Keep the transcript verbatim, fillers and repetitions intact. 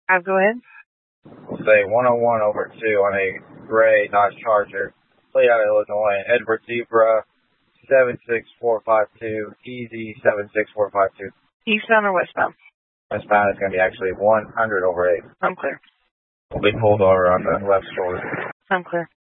I'll go ahead. We'll say one oh one over two on a gray Dodge Charger. Plate out of Illinois. Edward Zebra seven six four five two. Easy seven six four five two. Eastbound or westbound? Westbound is going to be actually one hundred over eight. I'm clear. We'll be pulled over on the left shoulder. I'm clear.